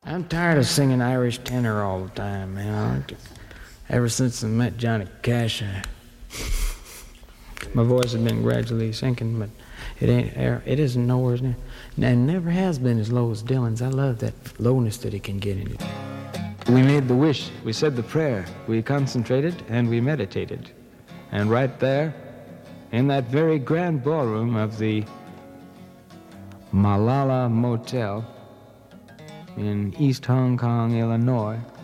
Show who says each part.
Speaker 1: I'm tired of singing Irish tenor all the time, man. Ever since I met Johnny Cash, my voice has been gradually sinking, but it isn't nowhere near, and never has been as low as Dylan's. I love that lowness that he can get in it. We made the wish, we said the prayer, we concentrated and we meditated. And right there, in that very grand ballroom of the Malala Motel in East Hong Kong, Illinois,